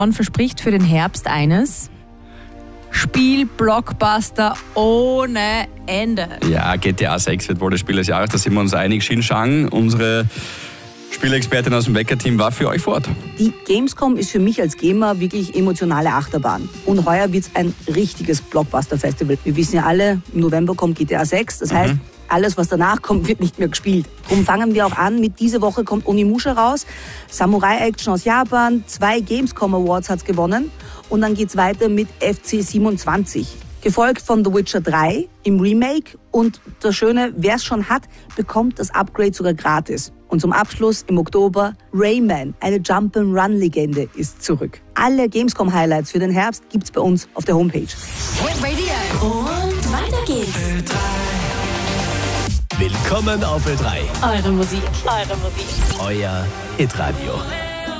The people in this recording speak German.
Man verspricht für den Herbst eines: Spiel-Blockbuster ohne Ende. Ja, GTA 6 wird wohl das Spiel des Jahres, da sind wir uns einig. Xin Shang, unsere Spielexpertin aus dem Wecker-Team, war für euch fort. Die Gamescom ist für mich als Gamer wirklich emotionale Achterbahn. Und heuer wird es ein richtiges Blockbuster-Festival. Wir wissen ja alle, im November kommt GTA 6, das heißt, alles, was danach kommt, wird nicht mehr gespielt. Darum fangen wir auch an mit: diese Woche kommt Onimusha raus, Samurai-Action aus Japan, 2 Gamescom Awards hat's gewonnen. Und dann geht's weiter mit FC 27. Gefolgt von The Witcher 3 im Remake. Und das Schöne, wer es schon hat, bekommt das Upgrade sogar gratis. Und zum Abschluss im Oktober Rayman, eine Jump'n'Run-Legende, ist zurück. Alle Gamescom-Highlights für den Herbst gibt's bei uns auf der Homepage. Hit Radio. Und weiter geht's. Willkommen auf Ö3. Eure Musik. Euer Hitradio.